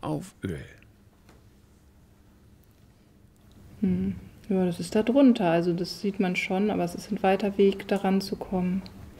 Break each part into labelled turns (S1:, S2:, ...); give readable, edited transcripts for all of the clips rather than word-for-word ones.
S1: auf Öl.
S2: Ja, das ist da drunter, also das sieht man schon, aber es ist ein weiter Weg, daran zu kommen.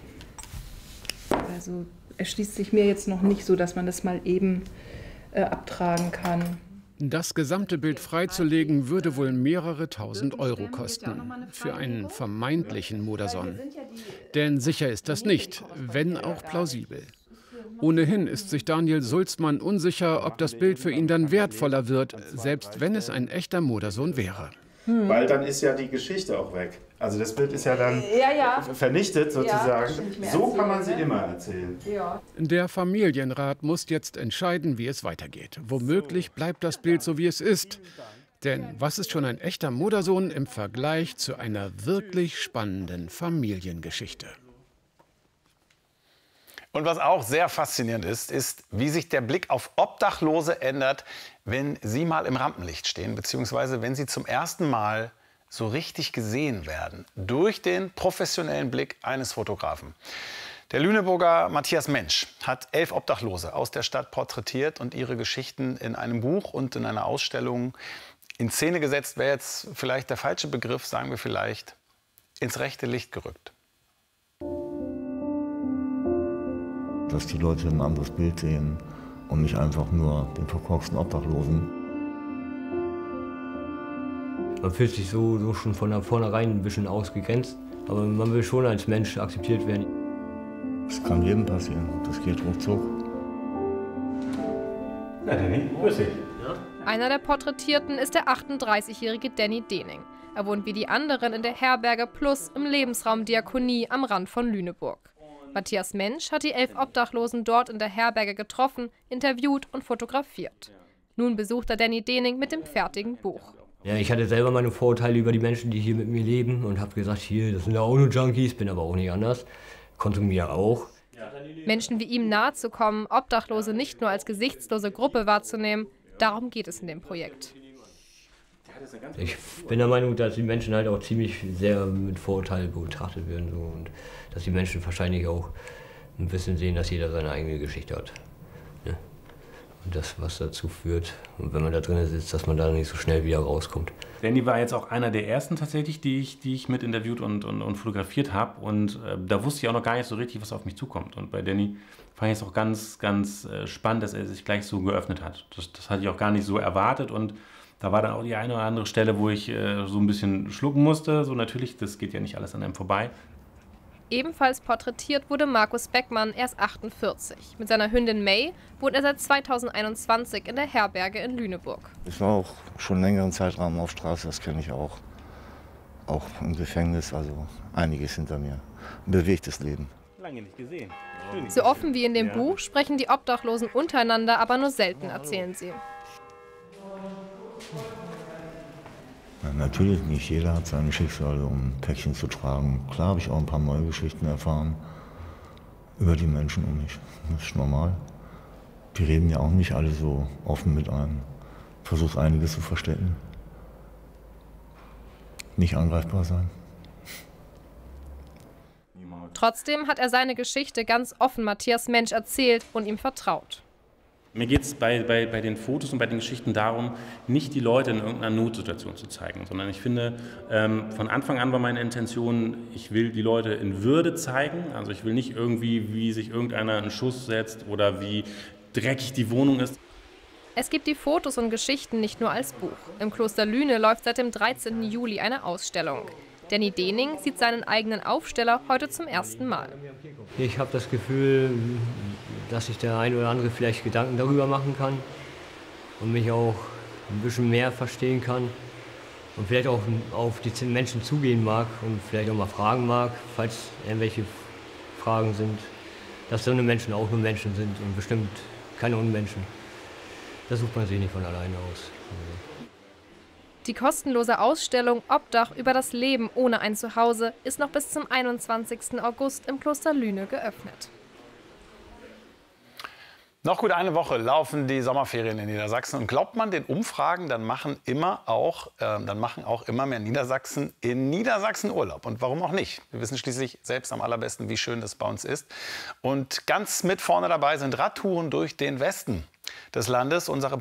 S2: Also erschließt sich mir jetzt noch nicht so, dass man das mal eben abtragen kann.
S1: Das gesamte Bild freizulegen, würde wohl mehrere tausend Euro kosten. Für einen vermeintlichen Modersohn. Denn sicher ist das nicht, wenn auch plausibel. Ohnehin ist sich Daniel Sulzmann unsicher, ob das Bild für ihn dann wertvoller wird, selbst wenn es ein echter Modersohn wäre.
S3: Weil dann ist ja die Geschichte auch weg. Also das Bild ist ja dann vernichtet sozusagen. So kann man sie immer erzählen.
S1: Der Familienrat muss jetzt entscheiden, wie es weitergeht. Womöglich bleibt das Bild so, wie es ist. Denn was ist schon ein echter Modersohn im Vergleich zu einer wirklich spannenden Familiengeschichte?
S4: Und was auch sehr faszinierend ist, wie sich der Blick auf Obdachlose ändert, wenn sie mal im Rampenlicht stehen, beziehungsweise wenn sie zum ersten Mal so richtig gesehen werden, durch den professionellen Blick eines Fotografen. Der Lüneburger Matthias Mensch hat 11 Obdachlose aus der Stadt porträtiert und ihre Geschichten in einem Buch und in einer Ausstellung in Szene gesetzt, wäre jetzt vielleicht der falsche Begriff, sagen wir vielleicht, ins rechte Licht gerückt.
S5: Dass die Leute ein anderes Bild sehen und nicht einfach nur den verkorksten Obdachlosen.
S6: Man fühlt sich so schon von vornherein ein bisschen ausgegrenzt, aber man will schon als Mensch akzeptiert werden.
S5: Das kann jedem passieren, das geht ruckzuck.
S3: Na Danny, grüß dich.
S7: Einer der Porträtierten ist der 38-jährige Danny Dening. Er wohnt wie die anderen in der Herberge Plus im Lebensraum Diakonie am Rand von Lüneburg. Matthias Mensch hat die 11 Obdachlosen dort in der Herberge getroffen, interviewt und fotografiert. Nun besucht er Danny Dening mit dem fertigen Buch.
S6: Ja, ich hatte selber meine Vorurteile über die Menschen, die hier mit mir leben und habe gesagt, hier, das sind ja auch nur Junkies, bin aber auch nicht anders. Konsumiere auch.
S7: Menschen wie ihm nahe zu kommen, Obdachlose nicht nur als gesichtslose Gruppe wahrzunehmen, darum geht es in dem Projekt.
S6: Ich bin der Meinung, dass die Menschen halt auch ziemlich sehr mit Vorurteilen betrachtet werden. So, und dass die Menschen wahrscheinlich auch ein bisschen sehen, dass jeder seine eigene Geschichte hat. Ja. Und das, was dazu führt, und wenn man da drin sitzt, dass man da nicht so schnell wieder rauskommt.
S3: Danny war jetzt auch einer der ersten tatsächlich, die ich mit interviewt und fotografiert habe. Und da wusste ich auch noch gar nicht so richtig, was auf mich zukommt. Und bei Danny fand ich es auch ganz, ganz spannend, dass er sich gleich so geöffnet hat. Das hatte ich auch gar nicht so erwartet. Und da war dann auch die eine oder andere Stelle, wo ich so ein bisschen schlucken musste. So natürlich, das geht ja nicht alles an einem vorbei.
S7: Ebenfalls porträtiert wurde Markus Beckmann, er ist 48. Mit seiner Hündin May wohnt er seit 2021 in der Herberge in Lüneburg.
S5: Ich war auch schon längeren Zeitraum auf Straße, das kenne ich auch. Auch im Gefängnis, also einiges hinter mir. Ein bewegtes Leben.
S3: Lange nicht gesehen.
S7: So offen wie in dem Buch sprechen die Obdachlosen untereinander, aber nur selten, erzählen sie.
S5: Ja, natürlich nicht jeder hat seine Schicksale, um ein Päckchen zu tragen. Klar habe ich auch ein paar neue Geschichten erfahren über die Menschen um mich. Das ist normal. Die reden ja auch nicht alle so offen mit einem. Ich versuche einiges zu verstecken. Nicht angreifbar sein.
S7: Trotzdem hat er seine Geschichte ganz offen Matthias Mensch erzählt und ihm vertraut.
S3: Mir geht es bei den Fotos und bei den Geschichten darum, nicht die Leute in irgendeiner Notsituation zu zeigen, sondern ich finde, von Anfang an war meine Intention, ich will die Leute in Würde zeigen. Also ich will nicht irgendwie, wie sich irgendeiner einen Schuss setzt oder wie dreckig die Wohnung ist.
S7: Es gibt die Fotos und Geschichten nicht nur als Buch. Im Kloster Lüne läuft seit dem 13. Juli eine Ausstellung. Danny Dening sieht seinen eigenen Aufsteller heute zum ersten Mal.
S6: Ich habe das Gefühl, dass sich der eine oder andere vielleicht Gedanken darüber machen kann und mich auch ein bisschen mehr verstehen kann und vielleicht auch auf die Menschen zugehen mag und vielleicht auch mal fragen mag, falls irgendwelche Fragen sind, dass so eine Menschen auch nur Menschen sind und bestimmt keine Unmenschen. Das sucht man sich nicht von alleine aus.
S7: Die kostenlose Ausstellung Obdach über das Leben ohne ein Zuhause ist noch bis zum 21. August im Kloster Lüne geöffnet.
S4: Noch gut eine Woche laufen die Sommerferien in Niedersachsen. Und glaubt man den Umfragen, dann machen auch immer mehr Niedersachsen in Niedersachsen Urlaub. Und warum auch nicht? Wir wissen schließlich selbst am allerbesten, wie schön das bei uns ist. Und ganz mit vorne dabei sind Radtouren durch den Westen des Landes. Unser